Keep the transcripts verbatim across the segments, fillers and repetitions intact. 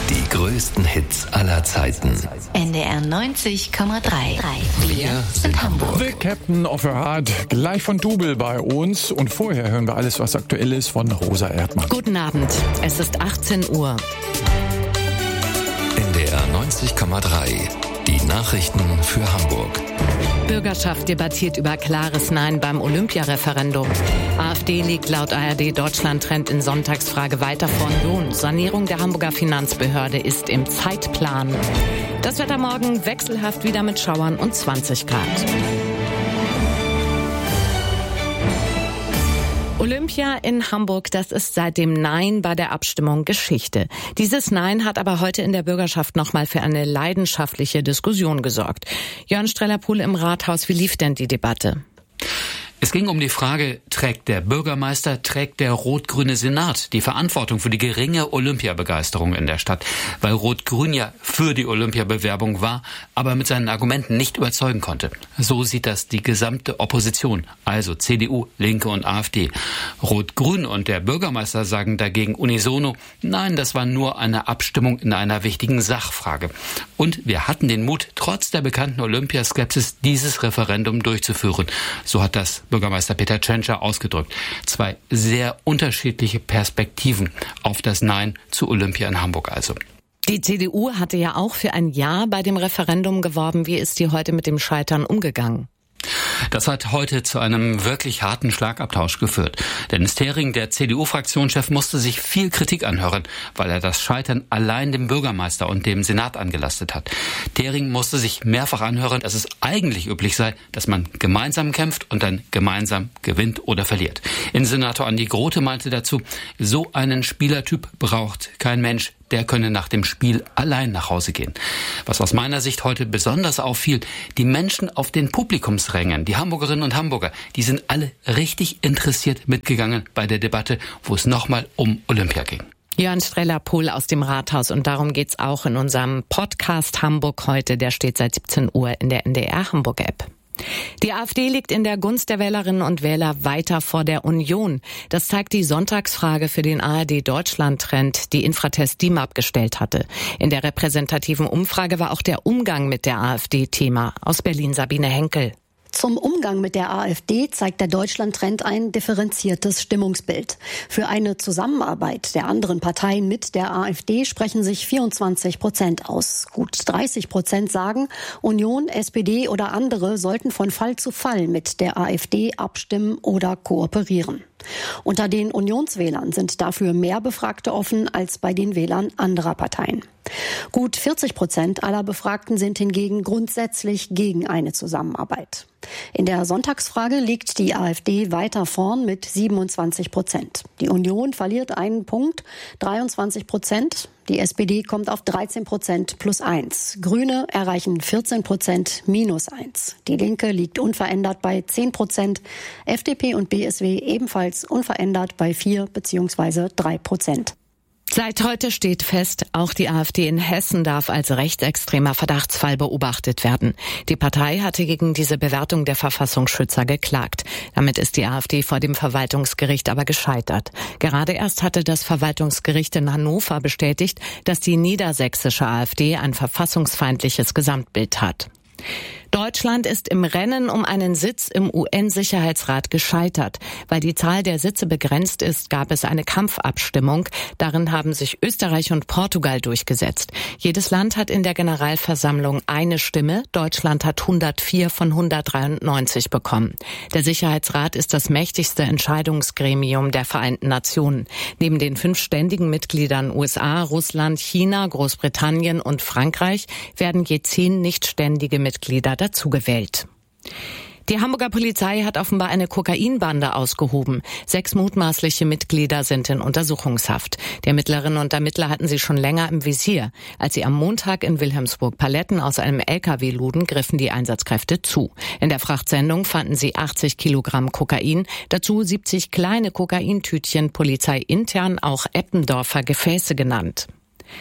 Die größten Hits aller Zeiten. N D R neunzig Komma drei. Wir sind Hamburg. The Captain of Her Heart, gleich von Double bei uns. Und vorher hören wir alles, was aktuell ist, von Rosa Erdmann. Guten Abend, es ist achtzehn Uhr. N D R neunzig Komma drei. Die Nachrichten für Hamburg. Bürgerschaft debattiert über klares Nein beim Olympiareferendum. AfD liegt laut A R D Deutschland-Trend in Sonntagsfrage weiter vor Union. Sanierung der Hamburger Finanzbehörde ist im Zeitplan. Das Wetter morgen wechselhaft wieder mit Schauern und zwanzig Grad. Olympia in Hamburg, das ist seit dem Nein bei der Abstimmung Geschichte. Dieses Nein hat aber heute in der Bürgerschaft nochmal für eine leidenschaftliche Diskussion gesorgt. Jörn Streller-Pohl im Rathaus, wie lief denn die Debatte? Es ging um die Frage, trägt der Bürgermeister, trägt der rot-grüne Senat die Verantwortung für die geringe Olympiabegeisterung in der Stadt? Weil Rot-Grün ja für die Olympiabewerbung war, aber mit seinen Argumenten nicht überzeugen konnte. So sieht das die gesamte Opposition, also C D U, Linke und AfD. Rot-Grün und der Bürgermeister sagen dagegen unisono, nein, das war nur eine Abstimmung in einer wichtigen Sachfrage. Und wir hatten den Mut, trotz der bekannten Olympiaskepsis dieses Referendum durchzuführen. So hat das Bürgermeister Peter Tschentscher ausgedrückt. Zwei sehr unterschiedliche Perspektiven auf das Nein zu Olympia in Hamburg also. Die C D U hatte ja auch für ein Ja bei dem Referendum geworben. Wie ist die heute mit dem Scheitern umgegangen? Das hat heute zu einem wirklich harten Schlagabtausch geführt. Denn Stering, der C D U-Fraktionschef, musste sich viel Kritik anhören, weil er das Scheitern allein dem Bürgermeister und dem Senat angelastet hat. Stering musste sich mehrfach anhören, dass es eigentlich üblich sei, dass man gemeinsam kämpft und dann gemeinsam gewinnt oder verliert. Innensenator Andi Grote meinte dazu, so einen Spielertyp braucht kein Mensch. Der könne nach dem Spiel allein nach Hause gehen. Was aus meiner Sicht heute besonders auffiel, die Menschen auf den Publikumsrängen, die Hamburgerinnen und Hamburger, die sind alle richtig interessiert mitgegangen bei der Debatte, wo es nochmal um Olympia ging. Jörn Streller-Pohl aus dem Rathaus, und darum geht's auch in unserem Podcast Hamburg heute. Der steht seit siebzehn Uhr in der N D R Hamburg App. Die AfD liegt in der Gunst der Wählerinnen und Wähler weiter vor der Union. Das zeigt die Sonntagsfrage für den A R D Deutschland-Trend, die Infratest D I M A P gestellt hatte. In der repräsentativen Umfrage war auch der Umgang mit der AfD Thema. Aus Berlin Sabine Henkel. Zum Umgang mit der AfD zeigt der Deutschland-Trend ein differenziertes Stimmungsbild. Für eine Zusammenarbeit der anderen Parteien mit der AfD sprechen sich vierundzwanzig Prozent aus. Gut dreißig Prozent sagen, Union, S P D oder andere sollten von Fall zu Fall mit der AfD abstimmen oder kooperieren. Unter den Unionswählern sind dafür mehr Befragte offen als bei den Wählern anderer Parteien. Gut vierzig Prozent aller Befragten sind hingegen grundsätzlich gegen eine Zusammenarbeit. In der Sonntagsfrage liegt die AfD weiter vorn mit siebenundzwanzig Prozent. Die Union verliert einen Punkt, dreiundzwanzig Prozent. Die S P D kommt auf dreizehn Prozent plus eins. Grüne erreichen vierzehn Prozent minus eins. Die Linke liegt unverändert bei zehn Prozent. F D P und B S W ebenfalls unverändert bei vier bzw. drei Prozent. Seit heute steht fest, auch die AfD in Hessen darf als rechtsextremer Verdachtsfall beobachtet werden. Die Partei hatte gegen diese Bewertung der Verfassungsschützer geklagt. Damit ist die AfD vor dem Verwaltungsgericht aber gescheitert. Gerade erst hatte das Verwaltungsgericht in Hannover bestätigt, dass die niedersächsische AfD ein verfassungsfeindliches Gesamtbild hat. Deutschland ist im Rennen um einen Sitz im U N-Sicherheitsrat gescheitert. Weil die Zahl der Sitze begrenzt ist, gab es eine Kampfabstimmung. Darin haben sich Österreich und Portugal durchgesetzt. Jedes Land hat in der Generalversammlung eine Stimme. Deutschland hat hundertvier von hundertdreiundneunzig bekommen. Der Sicherheitsrat ist das mächtigste Entscheidungsgremium der Vereinten Nationen. Neben den fünf ständigen Mitgliedern U S A, Russland, China, Großbritannien und Frankreich werden je zehn nichtständige Mitglieder dazugewählt. Die Hamburger Polizei hat offenbar eine Kokainbande ausgehoben. Sechs mutmaßliche Mitglieder sind in Untersuchungshaft. Die Ermittlerinnen und Ermittler hatten sie schon länger im Visier. Als sie am Montag in Wilhelmsburg Paletten aus einem L K W luden, griffen die Einsatzkräfte zu. In der Frachtsendung fanden sie achtzig Kilogramm Kokain, dazu siebzig kleine Kokaintütchen, polizeiintern auch Eppendorfer Gefäße genannt.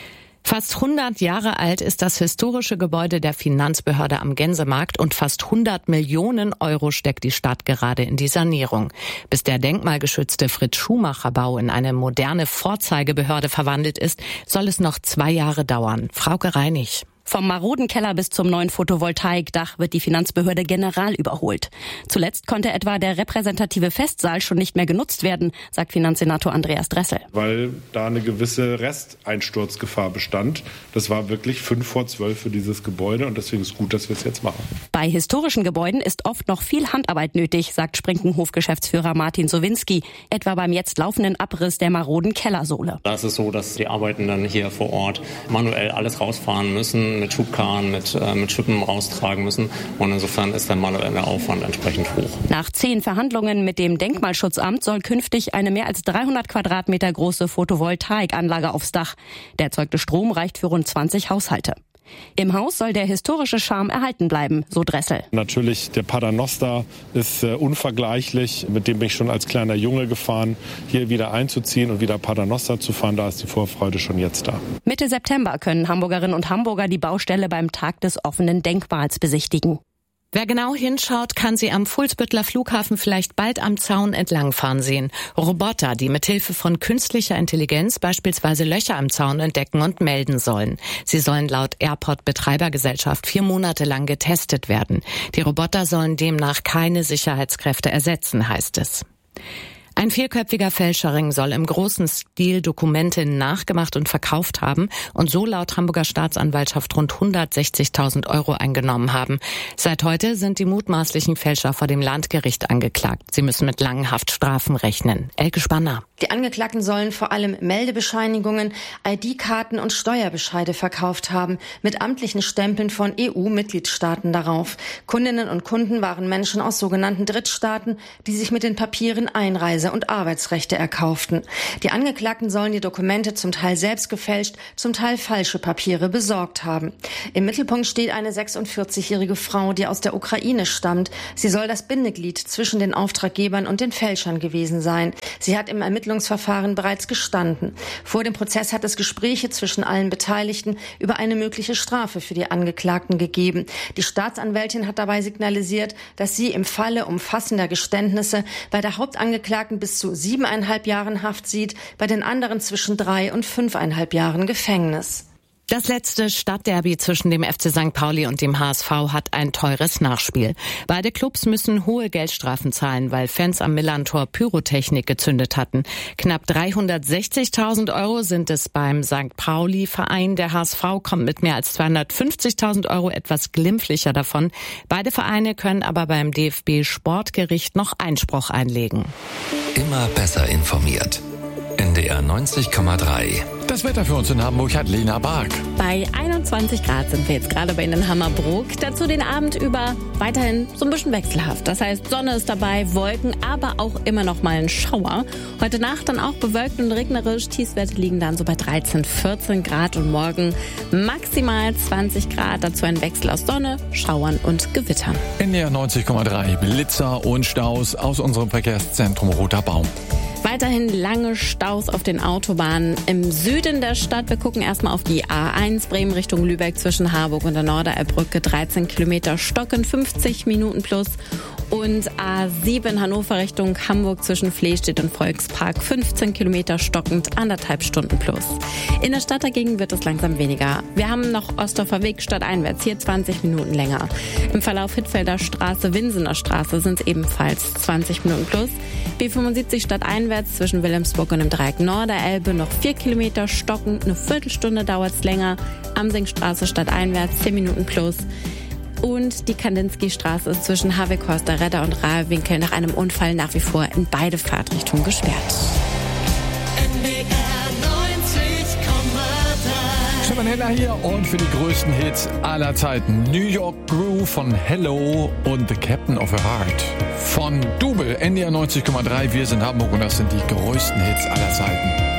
Fast hundert Jahre alt ist das historische Gebäude der Finanzbehörde am Gänsemarkt und fast hundert Millionen Euro steckt die Stadt gerade in die Sanierung. Bis der denkmalgeschützte Fritz-Schumacher-Bau in eine moderne Vorzeigebehörde verwandelt ist, soll es noch zwei Jahre dauern. Frauke Reinig. Vom maroden Keller bis zum neuen Photovoltaikdach wird die Finanzbehörde general überholt. Zuletzt konnte etwa der repräsentative Festsaal schon nicht mehr genutzt werden, sagt Finanzsenator Andreas Dressel. Weil da eine gewisse Resteinsturzgefahr bestand. Das war wirklich fünf vor zwölf für dieses Gebäude und deswegen ist gut, dass wir es jetzt machen. Bei historischen Gebäuden ist oft noch viel Handarbeit nötig, sagt Sprinkenhof-Geschäftsführer Martin Sowinski, etwa beim jetzt laufenden Abriss der maroden Kellersohle. Da ist es so, dass die Arbeitenden hier vor Ort manuell alles rausfahren müssen, mit Schubkarren, mit, äh, mit Schippen raustragen müssen. Und insofern ist der manuelle Aufwand entsprechend hoch. Nach zehn Verhandlungen mit dem Denkmalschutzamt soll künftig eine mehr als dreihundert Quadratmeter große Photovoltaikanlage aufs Dach. Der erzeugte Strom reicht für rund zwanzig Haushalte. Im Haus soll der historische Charme erhalten bleiben, so Dressel. Natürlich, der Paternoster ist äh, unvergleichlich. Mit dem bin ich schon als kleiner Junge gefahren. Hier wieder einzuziehen und wieder Paternoster zu fahren, da ist die Vorfreude schon jetzt da. Mitte September können Hamburgerinnen und Hamburger die Baustelle beim Tag des offenen Denkmals besichtigen. Wer genau hinschaut, kann sie am Fuhlsbüttler Flughafen vielleicht bald am Zaun entlangfahren sehen. Roboter, die mithilfe von künstlicher Intelligenz beispielsweise Löcher am Zaun entdecken und melden sollen. Sie sollen laut Airport-Betreibergesellschaft vier Monate lang getestet werden. Die Roboter sollen demnach keine Sicherheitskräfte ersetzen, heißt es. Ein vierköpfiger Fälscherring soll im großen Stil Dokumente nachgemacht und verkauft haben und so laut Hamburger Staatsanwaltschaft rund hundertsechzigtausend Euro eingenommen haben. Seit heute sind die mutmaßlichen Fälscher vor dem Landgericht angeklagt. Sie müssen mit langen Haftstrafen rechnen. Elke Spanner. Die Angeklagten sollen vor allem Meldebescheinigungen, I D-Karten und Steuerbescheide verkauft haben, mit amtlichen Stempeln von E U-Mitgliedstaaten darauf. Kundinnen und Kunden waren Menschen aus sogenannten Drittstaaten, die sich mit den Papieren Einreise und Arbeitsrechte erkauften. Die Angeklagten sollen die Dokumente zum Teil selbst gefälscht, zum Teil falsche Papiere besorgt haben. Im Mittelpunkt steht eine sechsundvierzigjährige Frau, die aus der Ukraine stammt. Sie soll das Bindeglied zwischen den Auftraggebern und den Fälschern gewesen sein. Sie hat im Ermittlungsverfahren bereits gestanden. Vor dem Prozess hat es Gespräche zwischen allen Beteiligten über eine mögliche Strafe für die Angeklagten gegeben. Die Staatsanwältin hat dabei signalisiert, dass sie im Falle umfassender Geständnisse bei der Hauptangeklagten bis zu siebeneinhalb Jahren Haft sieht, bei den anderen zwischen drei und fünfeinhalb Jahren Gefängnis. Das letzte Stadtderby zwischen dem F C Sankt Pauli und dem H S V hat ein teures Nachspiel. Beide Clubs müssen hohe Geldstrafen zahlen, weil Fans am Millerntor Pyrotechnik gezündet hatten. Knapp dreihundertsechzigtausend Euro sind es beim Sankt Pauli-Verein. Der H S V kommt mit mehr als zweihundertfünfzigtausend Euro etwas glimpflicher davon. Beide Vereine können aber beim D F B-Sportgericht noch Einspruch einlegen. Immer besser informiert. N D R neunzig Komma drei. Das Wetter für uns in Hamburg hat Lena Bark. Bei einundzwanzig Grad sind wir jetzt gerade bei Ihnen in Hammerbrook. Dazu den Abend über weiterhin so ein bisschen wechselhaft. Das heißt, Sonne ist dabei, Wolken, aber auch immer noch mal ein Schauer. Heute Nacht dann auch bewölkt und regnerisch. Tiefstwerte liegen dann so bei dreizehn, vierzehn Grad und morgen maximal zwanzig Grad. Dazu ein Wechsel aus Sonne, Schauern und Gewittern. N D R neunzig Komma drei. Blitzer und Staus aus unserem Verkehrszentrum Roter Baum. Weiterhin lange Staus auf den Autobahnen im Süden der Stadt. Wir gucken erstmal auf die A eins Bremen Richtung Lübeck zwischen Harburg und der Norderelbbrücke. dreizehn Kilometer stocken, fünfzig Minuten plus. Und A sieben Hannover Richtung Hamburg zwischen Flehstedt und Volkspark. fünfzehn Kilometer stockend, anderthalb Stunden plus. In der Stadt dagegen wird es langsam weniger. Wir haben noch Ostdorfer Weg stadteinwärts, hier zwanzig Minuten länger. Im Verlauf Hittfelder Straße, Winsener Straße sind es ebenfalls zwanzig Minuten plus. B fünfundsiebzig stadteinwärts zwischen Wilhelmsburg und dem Dreieck Norderelbe noch vier Kilometer stockend, eine Viertelstunde dauert es länger. Amsingstraße stadteinwärts zehn Minuten plus. Und die Kandinsky-Straße ist zwischen Havekhorster Redder und Rahlwinkel nach einem Unfall nach wie vor in beide Fahrtrichtungen gesperrt. Stefan Heller hier und für die größten Hits aller Zeiten. New York Groove von Hello und The Captain of a Heart von Double. N D R neunzig Komma drei. Wir sind Hamburg und das sind die größten Hits aller Zeiten.